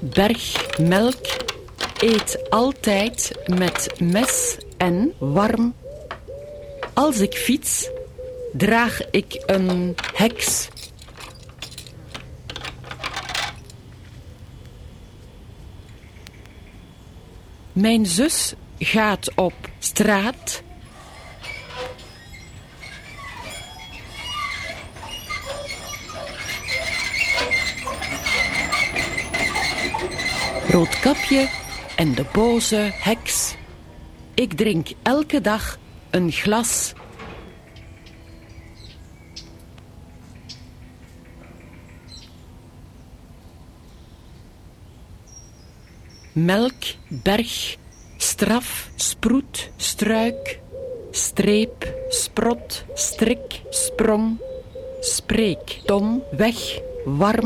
berg, melk, eet altijd met mes en warm. Als ik fiets, draag ik een heks. Mijn zus gaat op straat. Roodkapje en de boze heks. Ik drink elke dag een glas. Melk, berg, straf, sproet, struik, streep, sprot, strik, sprong, spreek, tom, weg, warm.